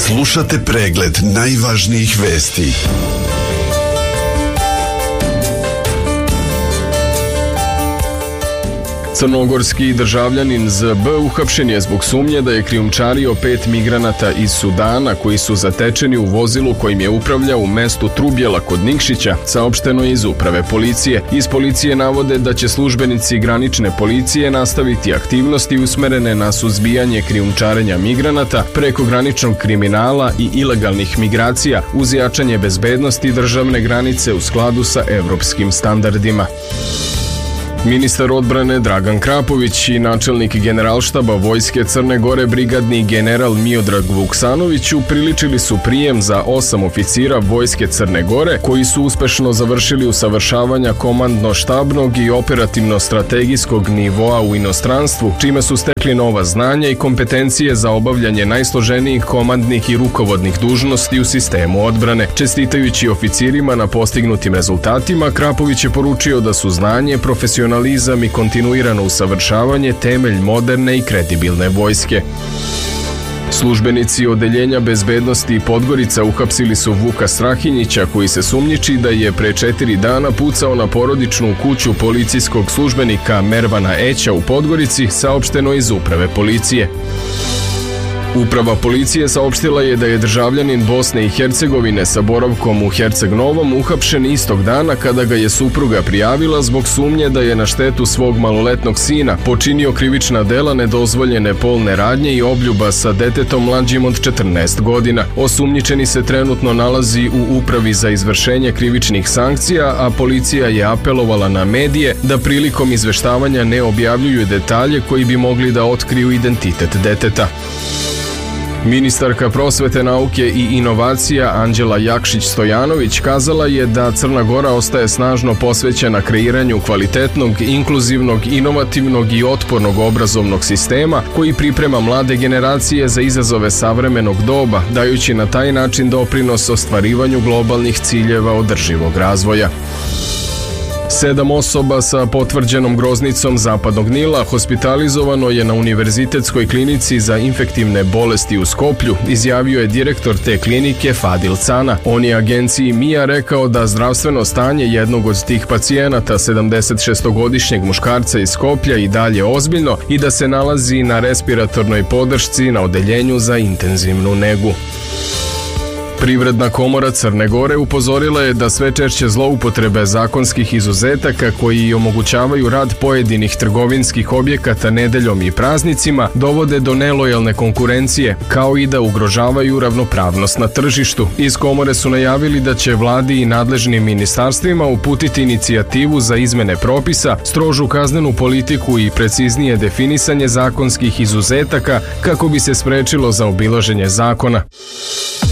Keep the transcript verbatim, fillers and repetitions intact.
Slušate pregled najvažnijih vesti. Crnogorski državljanin Z B uhapšen je zbog sumnje da je krijumčario pet migranata iz Sudana koji su zatečeni u vozilu kojim je upravljao u mestu Trubjela kod Nikšića, saopšteno je iz uprave policije. Iz policije navode da će službenici granične policije nastaviti aktivnosti usmerene na suzbijanje krijumčarenja migranata, prekograničnog kriminala i ilegalnih migracija uz jačanje bezbednosti državne granice u skladu sa evropskim standardima. Ministar odbrane Dragan Krapović i načelnik generalštaba Vojske Crne Gore brigadni general Miodrag Vuksanović upriličili su prijem za osam oficira Vojske Crne Gore koji su uspešno završili usavršavanja komandno-štabnog i operativno-strategijskog nivoa u inostranstvu, čime su stekli nova znanja i kompetencije za obavljanje najsloženijih komandnih i rukovodnih dužnosti u sistemu odbrane. Čestitajući oficirima na postignutim rezultatima, Krapović je poručio da su znanje, profesionalizam i kontinuirano usavršavanje temelj moderne i kredibilne vojske. Službenici Odeljenja bezbednosti Podgorica uhapsili su Vuka Strahinjića koji se sumnjiči da je pre četiri dana pucao na porodičnu kuću policijskog službenika Mervana Eća u Podgorici, saopšteno iz uprave policije. Uprava policije saopštila je da je državljanin Bosne i Hercegovine sa boravkom u Herceg Novom uhapšen istog dana kada ga je supruga prijavila zbog sumnje da je na štetu svog maloletnog sina počinio krivična dela nedozvoljene polne radnje i obljuba sa detetom mlađim od četrnaest godina. Osumnjičeni se trenutno nalazi u Upravi za izvršenje krivičnih sankcija, a policija je apelovala na medije da prilikom izveštavanja ne objavljuju detalje koji bi mogli da otkriju identitet deteta. Ministarka prosvete, nauke i inovacija Anđela Jakšić-Stojanović kazala je da Crna Gora ostaje snažno posvećena kreiranju kvalitetnog, inkluzivnog, inovativnog i otpornog obrazovnog sistema koji priprema mlade generacije za izazove savremenog doba, dajući na taj način doprinos ostvarivanju globalnih ciljeva održivog razvoja. Sedam osoba sa potvrđenom groznicom Zapadnog Nila hospitalizovano je na Univerzitetskoj klinici za infektivne bolesti u Skoplju, izjavio je direktor te klinike Fadil Cana. On je agenciji M I A rekao da zdravstveno stanje jednog od tih pacijenata, sedamdesetšestogodišnjeg muškarca iz Skoplja, i dalje ozbiljno i da se nalazi na respiratornoj podršci na odeljenju za intenzivnu negu. Privredna komora Crne Gore upozorila je da sve češće zloupotrebe zakonskih izuzetaka koji omogućavaju rad pojedinih trgovinskih objekata nedeljom i praznicima dovode do nelojalne konkurencije, kao i da ugrožavaju ravnopravnost na tržištu. Iz komore su najavili da će vladi i nadležnim ministarstvima uputiti inicijativu za izmene propisa, strožu kaznenu politiku i preciznije definisanje zakonskih izuzetaka kako bi se sprečilo zaobilaženje zakona.